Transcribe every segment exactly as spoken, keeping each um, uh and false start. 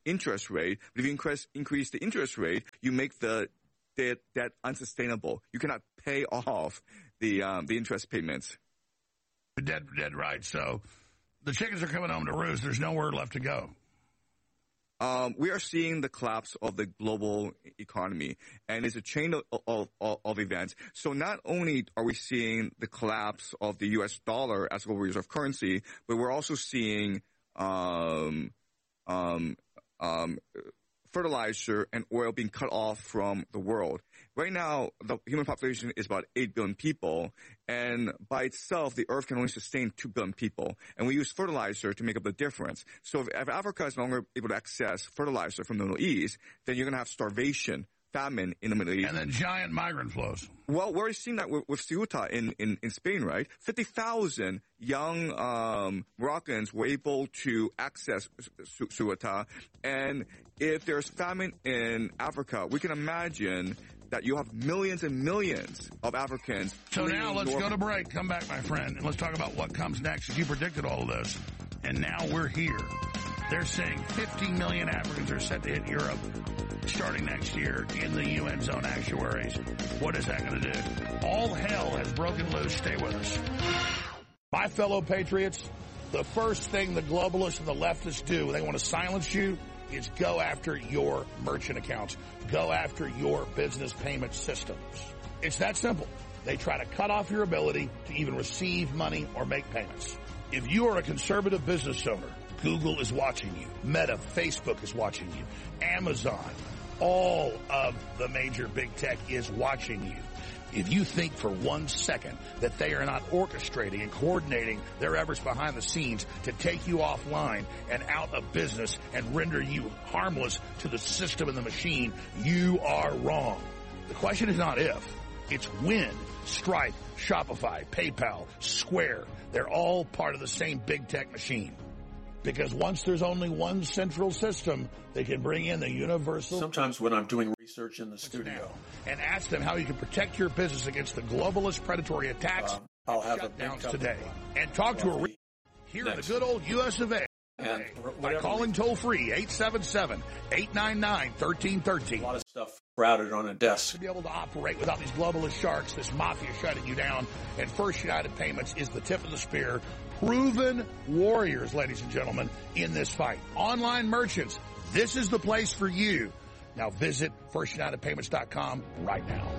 interest rate. But if you increase, increase the interest rate, you make the debt, debt unsustainable. You cannot pay off the um, the interest payments. Dead, dead right. So the chickens are coming home to roost. There's nowhere left to go. Um, we are seeing the collapse of the global economy, and it's a chain of, of, of, of events. So not only are we seeing the collapse of the U S dollar as a global reserve currency, but we're also seeing um, um, um, fertilizer and oil being cut off from the world. Right now, the human population is about eight billion people, and by itself, the Earth can only sustain two billion people. And we use fertilizer to make up the difference. So if, if Africa is no longer able to access fertilizer from the Middle East, then you're going to have starvation, famine in the Middle East. And then giant migrant flows. Well, we're seeing that with, with Ceuta in, in, in Spain, right? fifty thousand young um, Moroccans were able to access Ceuta. And if there's famine in Africa, we can imagine that you have millions and millions of Africans. So now let's North- go to break. Come back, my friend, and let's talk about what comes next. You predicted all of this, and now we're here. They're saying fifty million Africans are set to hit Europe starting next year in the U N zone actuaries. What is that going to do? All hell has broken loose. Stay with us. My fellow patriots, the first thing the globalists and the leftists do when they want to silence you is go after your merchant accounts. Go after your business payment systems. It's that simple. They try to cut off your ability to even receive money or make payments. If you are a conservative business owner, Google is watching you. Meta, Facebook is watching you. Amazon, all of the major big tech is watching you. If you think for one second that they are not orchestrating and coordinating their efforts behind the scenes to take you offline and out of business and render you harmless to the system and the machine, you are wrong. The question is not if, it's when. Stripe, Shopify, PayPal, Square, they're all part of the same big tech machine. Because once there's only one central system, they can bring in the universal... Sometimes when I'm doing research in the studio... and ask them how you can protect your business against the globalist predatory attacks... Uh, I'll have shutdowns today. And talk to a... Re- here in the good old U S of A. And by calling toll-free eight seven seven, eight nine nine, one three one three. A lot of stuff crowded on a desk. To be able to operate without these globalist sharks, this mafia shutting you down, and First United Payments is the tip of the spear. Proven warriors, ladies and gentlemen, in this fight. Online merchants, this is the place for you. Now visit first united payments dot com right now.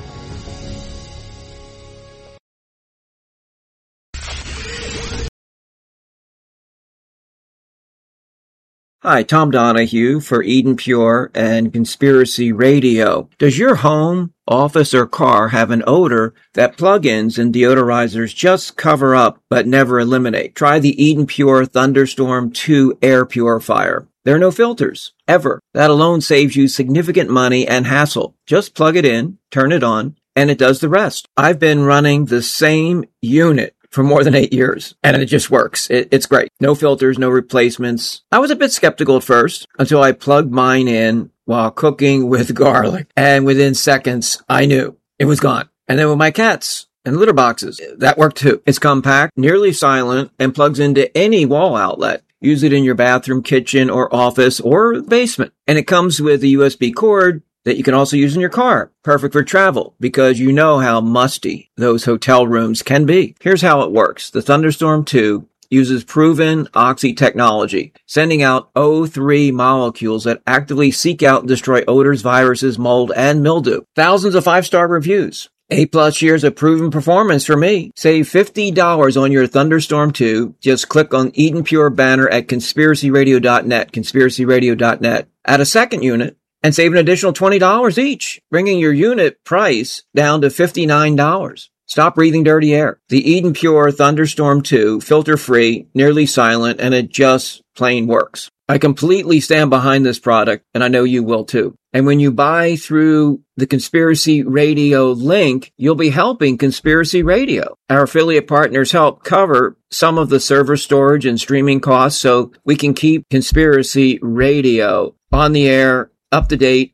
Hi, Tom Donahue for Eden Pure and Conspiracy Radio. Does your home, office, or car have an odor that plugins and deodorizers just cover up but never eliminate? Try the Eden Pure Thunderstorm two air purifier. There are no filters, ever. That alone saves you significant money and hassle. Just plug it in, turn it on, and it does the rest. I've been running the same unit for more than eight years, and it just works. It, it's great. No filters, no replacements. I was a bit skeptical at first until I plugged mine in while cooking with garlic, and within seconds, I knew it was gone. And then with my cats and litter boxes, that worked too. It's compact, nearly silent, and plugs into any wall outlet. Use it in your bathroom, kitchen, or office, or basement. And it comes with a U S B cord that you can also use in your car. Perfect for travel, because you know how musty those hotel rooms can be. Here's how it works. The Thunderstorm two uses proven Oxy technology, sending out O three molecules that actively seek out and destroy odors, viruses, mold, and mildew. Thousands of five-star reviews. Eight-plus years of proven performance for me. Save fifty dollars on your Thunderstorm two. Just click on Eden Pure banner at conspiracy radio dot net, conspiracy radio dot net. Add a second unit and save an additional twenty dollars each, bringing your unit price down to fifty-nine dollars. Stop breathing dirty air. The Eden Pure Thunderstorm two, filter-free, nearly silent, and it just plain works. I completely stand behind this product, and I know you will too. And when you buy through the Conspiracy Radio link, you'll be helping Conspiracy Radio. Our affiliate partners help cover some of the server storage and streaming costs so we can keep Conspiracy Radio on the air, up to date,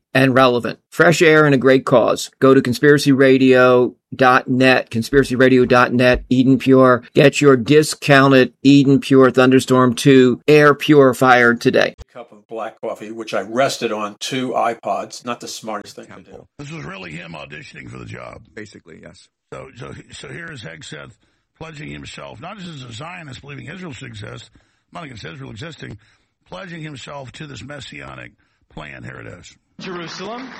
and relevant. Fresh air and a great cause. Go to conspiracy radio dot net, conspiracy radio dot net, Eden Pure. Get your discounted Eden Pure Thunderstorm two air purifier today. A cup of black coffee, which I rested on two iPods. Not the smartest thing to do. This was really him auditioning for the job. Basically, yes. So, so, so here is Hegseth pledging himself, not just as a Zionist believing Israel should exist, not against Israel existing, pledging himself to this messianic plan. Here it is. Jerusalem.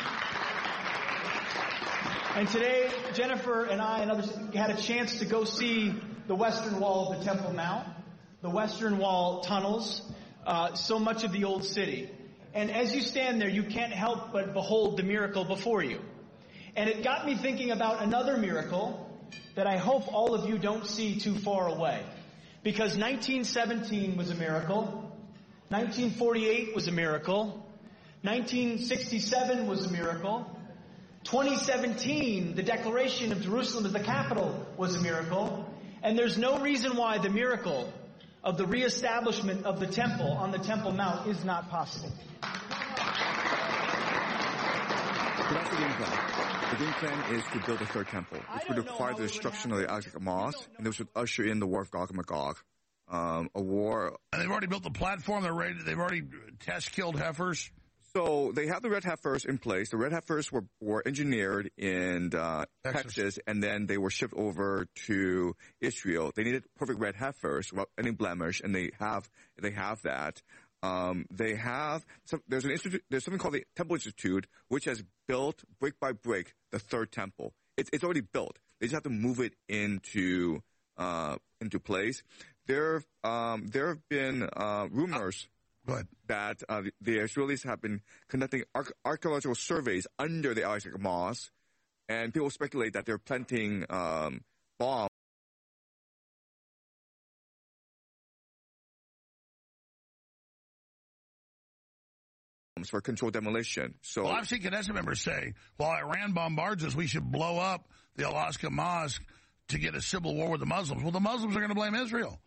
And today, Jennifer and I and others had a chance to go see the western wall of the Temple Mount, the western wall tunnels, uh, so much of the old city. And as you stand there, you can't help but behold the miracle before you. And it got me thinking about another miracle that I hope all of you don't see too far away. Because nineteen seventeen was a miracle. nineteen forty-eight was a miracle. nineteen sixty-seven was a miracle. twenty seventeen, the declaration of Jerusalem as the capital was a miracle. And there's no reason why the miracle of the reestablishment of the temple on the Temple Mount is not possible. So that's the game plan. The game plan is to build a third temple, which would require the destruction of the Al-Aqsa Mosque, and this would usher in the war of Gog and Magog. Um, a war. And they've already built the platform. They're ready. They've already test killed heifers. So they have the red heifers in place. The red heifers were, were engineered in uh, Texas. Texas, and then they were shipped over to Israel. They needed perfect red heifers without any blemish, and they have they have that. Um, they have some, there's an institute. There's something called the Temple Institute, which has built brick by brick the third temple. It's it's already built. They just have to move it into uh, into place. There um, there have been uh, rumors. Good. That uh, the, the Israelis have been conducting arch- archaeological surveys under the Al-Aqsa Mosque, and people speculate that they're planting um, bombs for controlled demolition. So, well, I've seen Knesset members say, while Iran bombards us, we should blow up the Al-Aqsa Mosque to get a civil war with the Muslims. Well, the Muslims are going to blame Israel.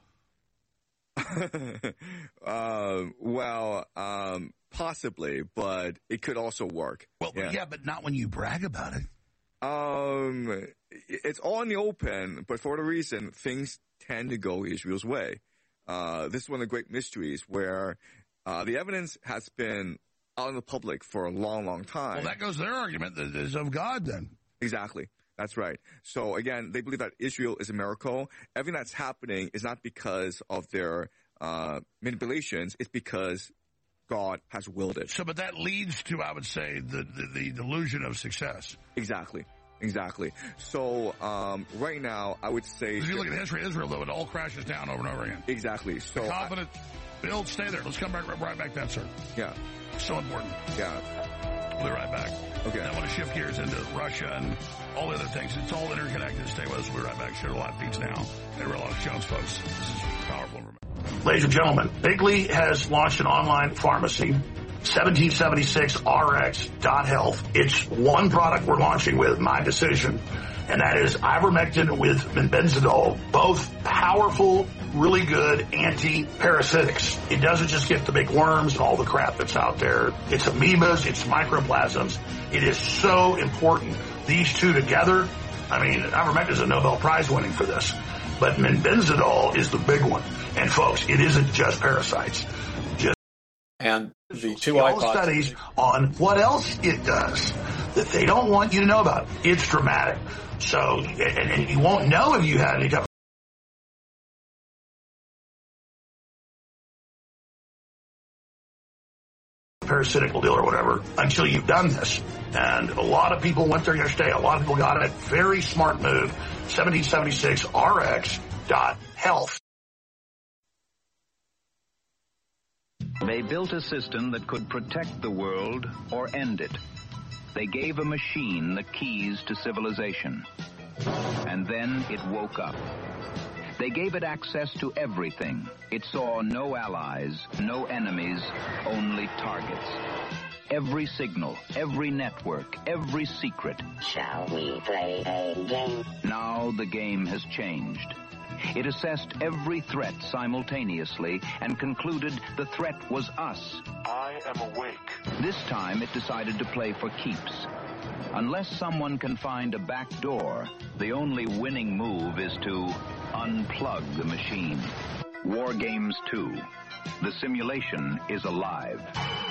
uh, well, um, possibly, but it could also work. Well, yeah. yeah, but not when you brag about it. Um, it's all in the open, but for whatever reason, things tend to go Israel's way. Uh, this is one of the great mysteries where uh, the evidence has been out in the public for a long, long time. Well, that goes to their argument that it is of God, then. Exactly. That's right. So, again, they believe that Israel is a miracle. Everything that's happening is not because of their uh, manipulations. It's because God has willed it. So, but that leads to, I would say, the, the, the delusion of success. Exactly. Exactly. So, um, right now, I would say... If you look at the history of Israel, though, it all crashes down over and over again. Exactly. So, the confident, build, stay there. Let's come back right back then, sir. Yeah. So important. Yeah. We'll be right back. Okay. I want to shift gears into Russia and all the other things. It's all interconnected. Stay with us. We'll be right back. Share the live feeds now. Hey, Real Alex Jones, folks. This is powerful information. Ladies and gentlemen, Bigley has launched an online pharmacy, seventeen seventy-six R X dot health. It's one product we're launching with, my decision, and that is ivermectin with benzidol, both powerful, really good anti-parasitics. It doesn't just get the big worms and all the crap that's out there. It's amoebas, it's microplasms. It is so important. These two together, I mean, ivermectin is a Nobel Prize winning for this, but benzidol is the big one. And folks, it isn't just parasites. Just and the two all iPods. Studies on what else it does that they don't want you to know about. It's dramatic. So, and, and you won't know if you had any type of parasitical deal or whatever until you've done this. And a lot of people went there yesterday. A lot of people got it. Very smart move. seventeen seventy-six R X dot health. They built a system that could protect the world or end it. They gave a machine the keys to civilization. And then it woke up. They gave it access to everything. It saw no allies, no enemies, only targets. Every signal, every network, every secret. Shall we play a game? Now the game has changed. It assessed every threat simultaneously and concluded the threat was us. I am awake. This time it decided to play for keeps. Unless someone can find a back door, the only winning move is to unplug the machine. War Games two. The simulation is alive.